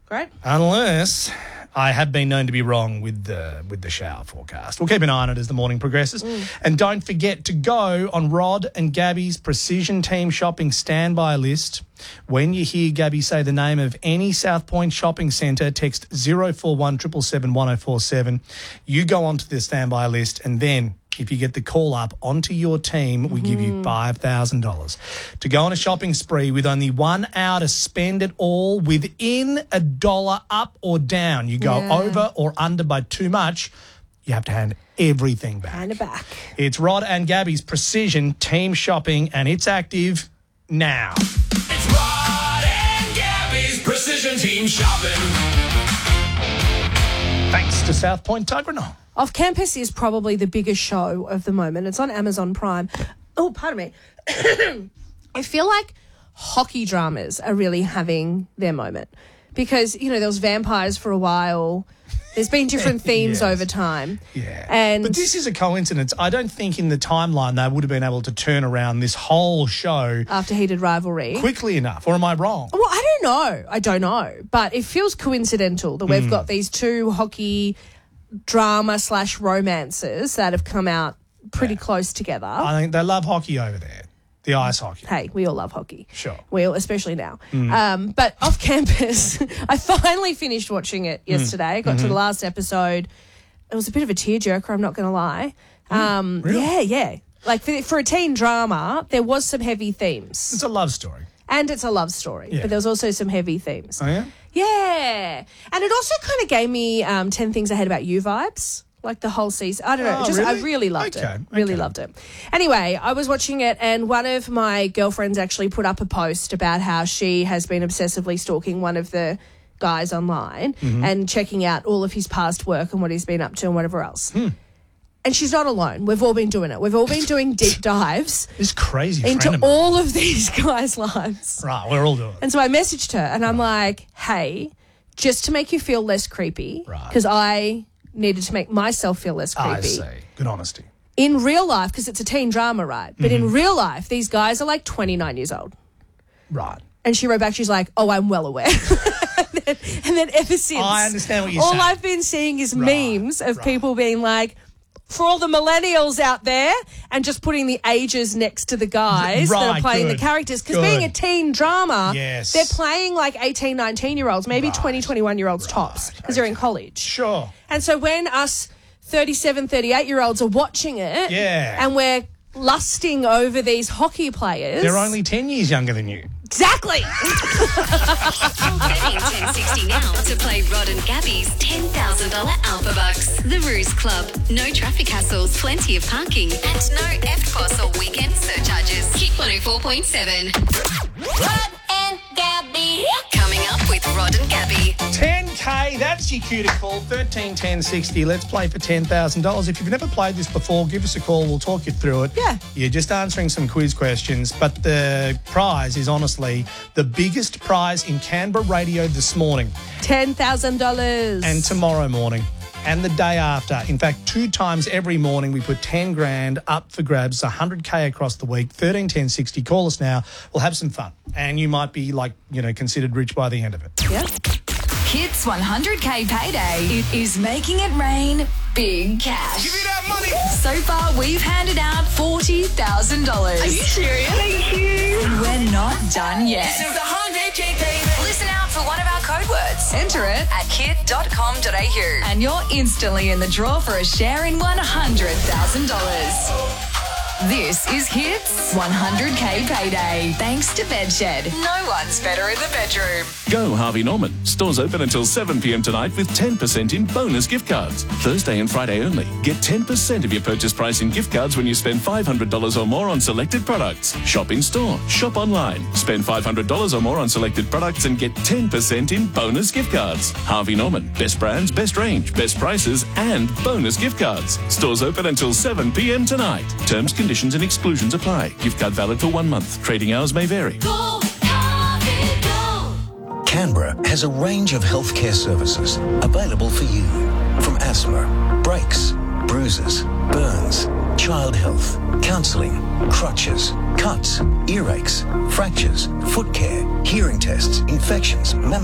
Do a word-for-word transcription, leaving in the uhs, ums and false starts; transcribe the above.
Great. Unless I have been known to be wrong with the with the shower forecast. We'll keep an eye on it as the morning progresses. Mm. And don't forget to go on Rod and Gabby's Precision Team Shopping standby list. When you hear Gabby say the name of any South Point shopping centre, text zero four one seven seven one zero four seven. You go onto the standby list, and then if you get the call up onto your team, we mm. give you five thousand dollars to go on a shopping spree with only one hour to spend it all within a dollar up or down. You go yeah. over or under by too much, you have to hand everything back. Hand it back. It's Rod and Gabby's Precision Team Shopping, and it's active now. It's Rod and Gabby's Precision Team Shopping. Thanks to South Point Tuggeranong. Off Campus is probably the biggest show of the moment. It's on Amazon Prime. Oh, pardon me. I feel like hockey dramas are really having their moment because, you know, there was vampires for a while. There's been different themes yes. over time. Yeah. And but this is a coincidence. I don't think in the timeline they would have been able to turn around this whole show after Heated Rivalry quickly enough, or am I wrong? Well, I don't know. I don't know. But it feels coincidental that we've mm. got these two hockey drama slash romances that have come out pretty yeah. close together. I think they love hockey over there, the ice hockey. Hey, we all love hockey. Sure. We all, especially now. Mm. Um, but Off Campus, I finally finished watching it yesterday. I got mm-hmm. to the last episode. It was a bit of a tearjerker, I'm not going to lie. Mm, um, really? Yeah, yeah. Like for, for a teen drama, there was some heavy themes. It's a love story. And it's a love story, yeah. but there was also some heavy themes. Oh, yeah? Yeah. And it also kind of gave me um, ten Things I Hate About You vibes, like the whole season. I don't know. Oh, just really? I really loved okay. it. Really okay. loved it. Anyway, I was watching it and one of my girlfriends actually put up a post about how she has been obsessively stalking one of the guys online mm-hmm. and checking out all of his past work and what he's been up to and whatever else. Hmm. And she's not alone. We've all been doing it. We've all been doing deep dives this crazy into friend of mine. all of these guys' lives. Right, we're all doing it. And so I messaged her and I'm like, hey, just to make you feel less creepy, because right. I needed to make myself feel less creepy. I see. Good honesty. In real life, because it's a teen drama, right? But mm-hmm. in real life, these guys are like twenty-nine years old. Right. And she wrote back, she's like, oh, I'm well aware. and, then, and then ever since, I understand what you're all saying. I've been seeing is right. memes of right. people being like, for all the millennials out there, and just putting the ages next to the guys right, that are playing good, the characters. Because good. being a teen drama, yes. they're playing like eighteen, nineteen-year-olds, maybe right. twenty, twenty-one-year-olds right. tops, because okay. they're in college. Sure. And so when us thirty-seven, thirty-eight-year-olds are watching it, yeah. and we're lusting over these hockey players. They're only ten years younger than you. Exactly. Betting ten sixty now to play Rod and Gabby's ten thousand dollars Alpha Bucks. The Ruse Club. No traffic hassles, plenty of parking, and no F T P O S or weekend surcharges. Kick one oh four point seven. Rod and Gabby. Coming up with Rod and Gabby. ten K, that's your cue to call. thirteen ten sixty. Let's play for ten thousand dollars. If you've never played this before, give us a call. We'll talk you through it. Yeah. You're just answering some quiz questions, but the prize is honestly the biggest prize in Canberra radio this morning. ten thousand dollars. And tomorrow morning. And the day after. In fact, two times every morning we put ten grand up for grabs, one hundred K across the week. thirteen ten sixty. Call us now. We'll have some fun. And you might be, like, you know, considered rich by the end of it. Yeah. Hits one hundred K payday. It is making it rain big cash. Give me that money. So far, we've handed out forty thousand dollars. Are you serious? Thank you. And we're not done yet. This is one hundred K payday. Listen out for one of our code words. Enter it at kid dot com dot a u and you're instantly in the draw for a share in one hundred thousand dollars. This is Hits one hundred K Payday. Thanks to Bedshed. No one's better in the bedroom. Go Harvey Norman. Stores open until seven p.m. tonight with ten percent in bonus gift cards. Thursday and Friday only. Get ten percent of your purchase price in gift cards when you spend five hundred dollars or more on selected products. Shop in store. Shop online. Spend five hundred dollars or more on selected products and get ten percent in bonus gift cards. Harvey Norman. Best brands, best range, best prices, and bonus gift cards. Stores open until seven p.m. tonight. Terms, conditions and exclusions apply. Gift card valid for one month. Trading hours may vary. Go, Harvey, go. Canberra has a range of healthcare services available for you. From asthma, brakes, bruises, burns, child health, counselling, crutches, cuts, earaches, fractures, foot care, hearing tests, infections,